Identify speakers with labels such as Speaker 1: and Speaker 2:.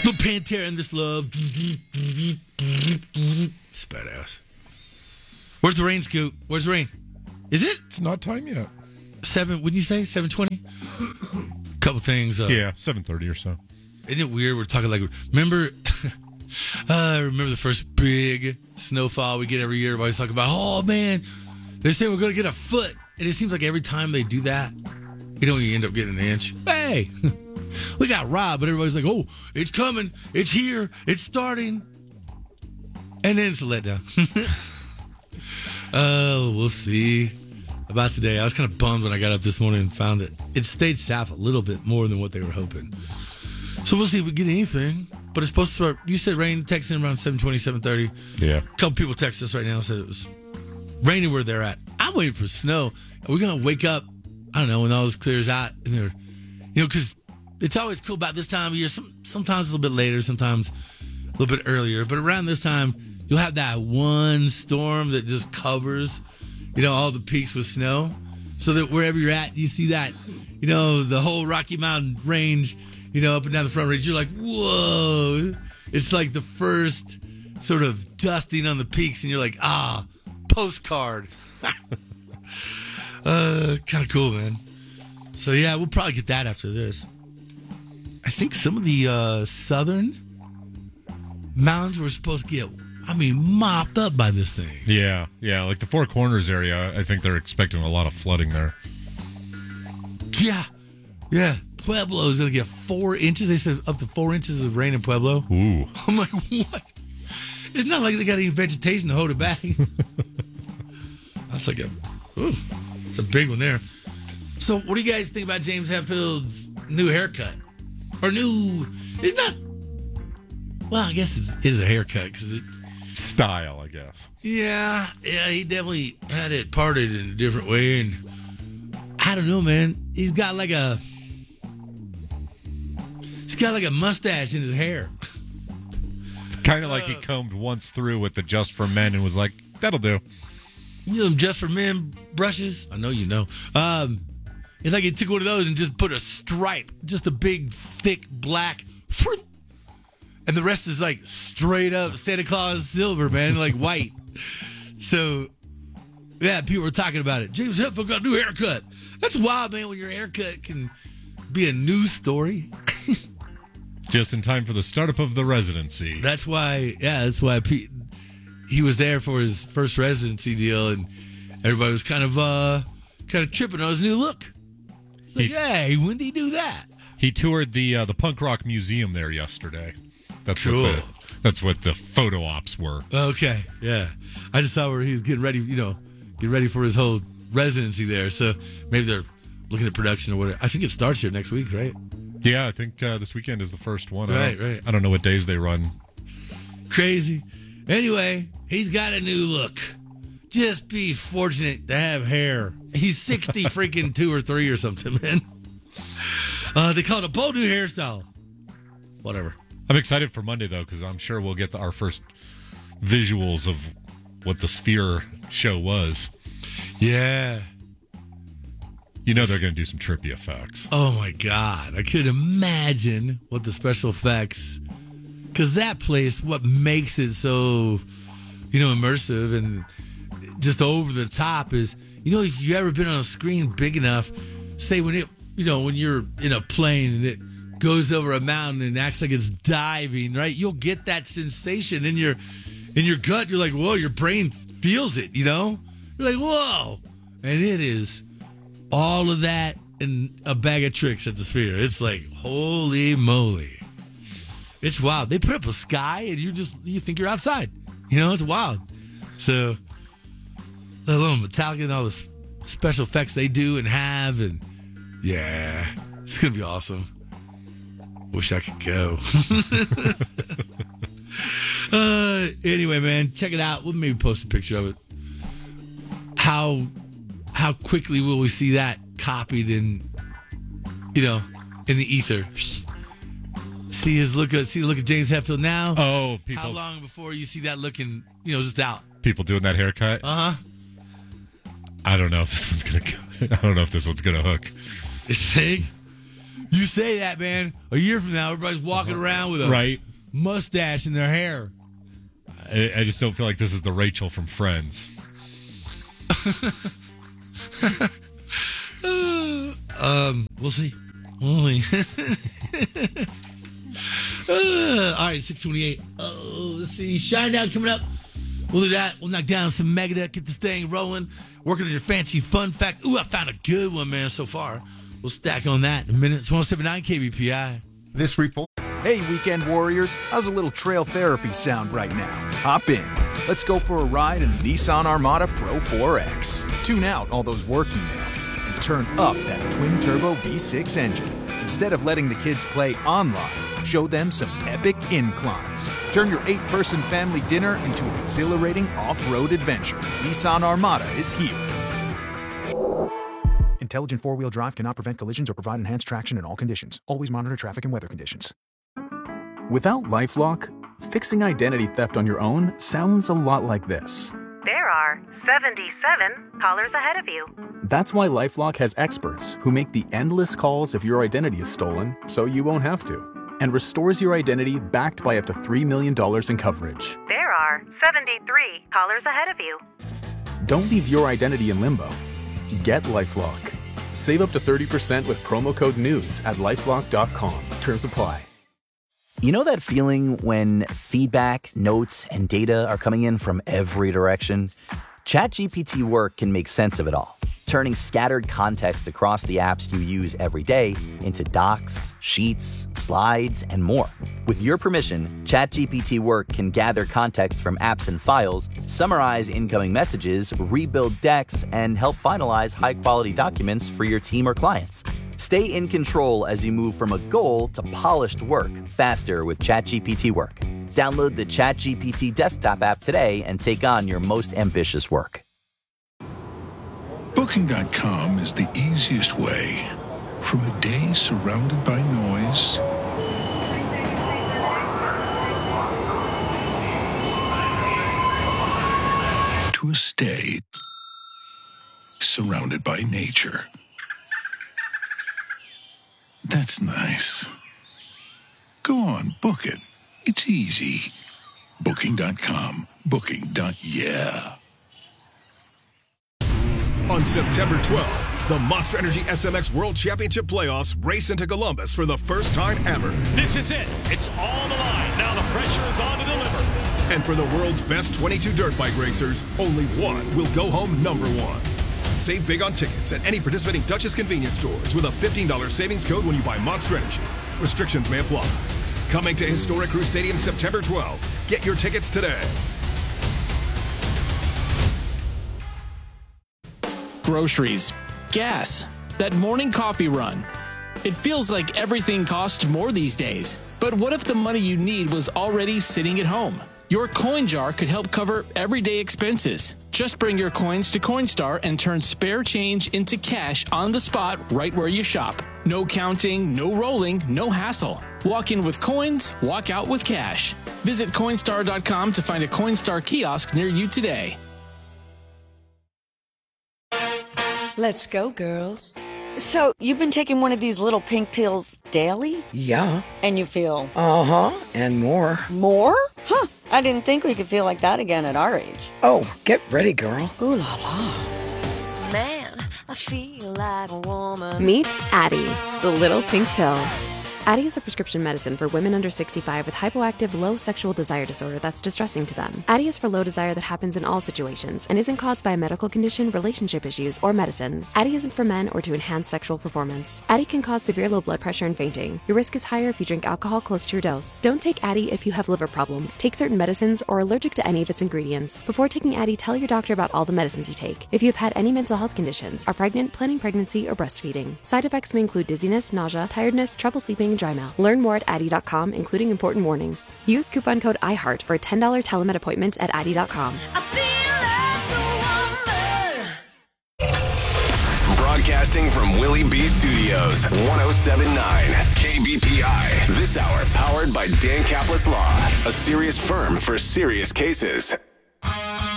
Speaker 1: The Pantera and This Love. It's badass. Where's the rain, Scoot? Where's the rain? Is it?
Speaker 2: It's not time yet.
Speaker 1: 7, wouldn't you say? 7:20? Couple things.
Speaker 2: Yeah, 7:30 or so.
Speaker 1: Isn't it weird? We're talking like, remember the first big snowfall we get every year? Everybody's talking about, oh man, they're saying we're going to get a foot. And it seems like every time they do that, you end up getting an inch. Hey, we got robbed, but everybody's like, oh, it's coming. It's here. It's starting. And then it's a letdown. Oh, we'll see about today. I was kind of bummed when I got up this morning and found it. It stayed south a little bit more than what they were hoping. So we'll see if we get anything. But it's supposed to start. You said rain, texting around 7:20, 7:30.
Speaker 2: Yeah.
Speaker 1: A couple people text us right now and said it was raining where they're at. I'm waiting for snow. Are we going to wake up, I don't know, when all this clears out? And they're, because it's always cool about this time of year. Sometimes a little bit later, sometimes a little bit earlier. But around this time, you'll have that one storm that just covers, all the peaks with snow. So that wherever you're at, you see that, the whole Rocky Mountain range, up and down the front range. You're like, whoa. It's like the first sort of dusting on the peaks. And you're like, postcard. Kind of cool, man. So, yeah, we'll probably get that after this. I think some of the southern mountains were supposed to get, mopped up by this thing.
Speaker 2: Yeah, like the Four Corners area, I think they're expecting a lot of flooding there.
Speaker 1: Yeah. Pueblo's going to get 4 inches. They said up to 4 inches of rain in Pueblo.
Speaker 2: Ooh.
Speaker 1: I'm like, what? It's not like they got any vegetation to hold it back. That's like it's a big one there. So what do you guys think about James Hetfield's new haircut? It's not, well, I guess it is a haircut because
Speaker 2: style, I guess.
Speaker 1: Yeah, he definitely had it parted in a different way, and I don't know, man. He's got like a mustache in his hair.
Speaker 2: It's kind of like he combed once through with the Just for Men and was like, that'll do.
Speaker 1: Them Just for Men brushes? I know you know. It's like he took one of those and just put a stripe, just a big, thick, black, and the rest is like straight up Santa Claus silver, man, like white. So, yeah, people were talking about it. James Hetfield got a new haircut. That's wild, man, when your haircut can be a news story.
Speaker 2: Just in time for the startup of the residency.
Speaker 1: That's why he was there for his first residency deal, and everybody was kind of tripping on his new look. Like, hey, when did he do that?
Speaker 2: He toured the punk rock museum there yesterday. That's
Speaker 1: cool.
Speaker 2: That's what the photo ops were.
Speaker 1: Okay, yeah. I just saw where he was getting ready, getting ready for his whole residency there. So maybe they're looking at production or whatever. I think it starts here next week, right?
Speaker 2: Yeah, I think this weekend is the first one.
Speaker 1: Right.
Speaker 2: I don't know what days they run.
Speaker 1: Crazy. Anyway, he's got a new look. Just be fortunate to have hair. He's 60 freaking 2 or 3 or something, man. They call it a bold new hairstyle. Whatever.
Speaker 2: I'm excited for Monday, though, because I'm sure we'll get our first visuals of what the Sphere show was.
Speaker 1: Yeah.
Speaker 2: They're going to do some trippy effects.
Speaker 1: Oh, my God. I could imagine what the special effects... Because that place, what makes it so, immersive and just over the top is, if you've ever been on a screen big enough, say when when you're in a plane and it goes over a mountain and acts like it's diving, right? You'll get that sensation in your gut. You're like, whoa, your brain feels it, You're like, whoa. And it is all of that and a bag of tricks at the Sphere. It's like, holy moly. It's wild. They put up a sky and you think you're outside. It's wild. So, let alone Metallica and all the special effects they do and have. And yeah, it's going to be awesome. Wish I could go. Anyway, man, check it out. We'll maybe post a picture of it. How quickly will we see that copied in the ether? See the look of James Hetfield now.
Speaker 2: Oh, people!
Speaker 1: How long before you see that looking, just out?
Speaker 2: People doing that haircut.
Speaker 1: I
Speaker 2: don't know if this one's gonna go. I don't know if this one's gonna hook.
Speaker 1: It's big. You say that, man. A year from now, everybody's walking around with a mustache in their hair.
Speaker 2: I just don't feel like this is the Rachel from Friends.
Speaker 1: We'll see. All right, 628. Oh, let's see. Shinedown coming up. We'll do that. We'll knock down some Megadeth, get this thing rolling. Working on your fancy fun fact. Ooh, I found a good one, man, so far. We'll stack on that in a minute. It's 107.9 KBPI.
Speaker 3: This report.
Speaker 4: Hey, weekend warriors. How's a little trail therapy sound right now? Hop in. Let's go for a ride in the Nissan Armada Pro 4X. Tune out all those work emails and turn up that twin-turbo V6 engine. Instead of letting the kids play online, show them some epic inclines. Turn your 8-person family dinner into an exhilarating off-road adventure. Nissan Armada is here. Intelligent four-wheel drive cannot prevent collisions or provide enhanced traction in all conditions. Always monitor traffic and weather conditions.
Speaker 5: Without LifeLock, fixing identity theft on your own sounds a lot like this.
Speaker 6: There are 77 callers ahead of you.
Speaker 5: That's why LifeLock has experts who make the endless calls if your identity is stolen so you won't have to, and restores your identity backed by up to $3 million in coverage.
Speaker 6: There are 73 callers ahead of you.
Speaker 5: Don't leave your identity in limbo. Get LifeLock. Save up to 30% with promo code NEWS at LifeLock.com. Terms apply.
Speaker 7: You know that feeling when feedback, notes, and data are coming in from every direction? ChatGPT Work can make sense of it all, turning scattered context across the apps you use every day into docs, sheets, slides, and more. With your permission, ChatGPT Work can gather context from apps and files, summarize incoming messages, rebuild decks, and help finalize high-quality documents for your team or clients. Stay in control as you move from a goal to polished work faster with ChatGPT Work. Download the ChatGPT desktop app today and take on your most ambitious work.
Speaker 8: Booking.com is the easiest way. From a day surrounded by noise to a stay surrounded by nature. That's nice. Go on, book it. It's easy. Booking.com. Booking.yeah.
Speaker 9: On September 12th, the Monster Energy SMX World Championship Playoffs race into Columbus for the first time ever.
Speaker 10: This is it. It's all on the line. Now the pressure is on to deliver.
Speaker 9: And for the world's best 22 dirt bike racers, only one will go home number one. Save big on tickets at any participating Dutchess convenience stores with a $15 savings code when you buy Monster Energy. Restrictions may apply. Coming to Historic Crew Stadium September 12th. Get your tickets today.
Speaker 11: Groceries, gas, that morning coffee run. It feels like everything costs more these days. But what if the money you need was already sitting at home? Your coin jar could help cover everyday expenses. Just bring your coins to Coinstar and turn spare change into cash on the spot right where you shop. No counting, no rolling, no hassle. Walk in with coins, walk out with cash. Visit Coinstar.com to find a Coinstar kiosk near you today.
Speaker 12: Let's go, girls. So, you've been taking one of these little pink pills daily?
Speaker 13: Yeah.
Speaker 12: And you feel?
Speaker 13: Uh-huh, and more.
Speaker 12: More? Huh. I didn't think we could feel like that again at our age.
Speaker 13: Oh, get ready, girl.
Speaker 12: Ooh la la.
Speaker 14: Man, I feel like a woman.
Speaker 15: Meet Addyi, the little pink pill. Addyi is a prescription medicine for women under 65 with hypoactive low sexual desire disorder that's distressing to them. Addyi is for low desire that happens in all situations and isn't caused by a medical condition, relationship issues, or medicines. Addyi isn't for men or to enhance sexual performance. Addyi can cause severe low blood pressure and fainting. Your risk is higher if you drink alcohol close to your dose. Don't take Addyi if you have liver problems, take certain medicines, or are allergic to any of its ingredients. Before taking Addyi, tell your doctor about all the medicines you take. If you have had any mental health conditions, are pregnant, planning pregnancy, or breastfeeding. Side effects may include dizziness, nausea, tiredness, trouble sleeping, and dry mouth. Learn more at Addyi.com, including important warnings. Use coupon code IHEART for a $10 telemed appointment at Addyi.com.
Speaker 16: Broadcasting from Willie B Studios, 107.9 KBPI. This hour powered by Dan Kaplan Law, a serious firm for serious cases.